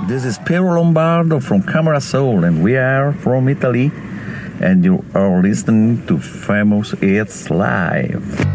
This is Piero Lombardo from Camera Soul, and we are from Italy, and you are listening to Famous Hits Live.